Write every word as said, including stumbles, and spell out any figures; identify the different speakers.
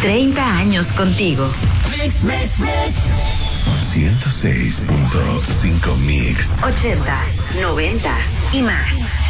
Speaker 1: treinta años contigo.
Speaker 2: Mix, mix, mix.
Speaker 3: ciento seis punto cinco Mix.
Speaker 1: ochentas, noventas y más.